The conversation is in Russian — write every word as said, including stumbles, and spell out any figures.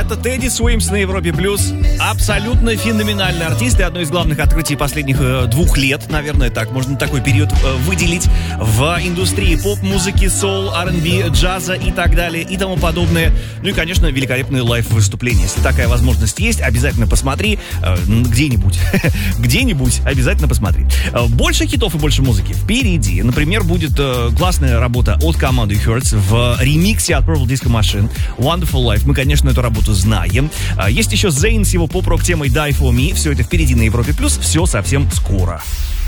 Это Тедди Суимс на Европе Плюс. Абсолютно феноменальный артист и одно из главных открытий последних э, двух лет, наверное, так можно такой период э, выделить в индустрии поп-музыки, соул, ар энд би, джаза и так далее и тому подобное. Ну и, конечно, великолепные лайв-выступления. Если такая возможность есть, обязательно посмотри э, где-нибудь. Где-нибудь обязательно посмотри. Э, больше хитов и больше музыки впереди. Например, будет э, классная работа от команды Hurts в ремиксе от Purple Disco Machine Wonderful Life. Мы, конечно, эту работу знаем. Есть еще Zayn с его поп-рок темой Die For Me. Все это впереди на Европе Плюс. Все совсем скоро.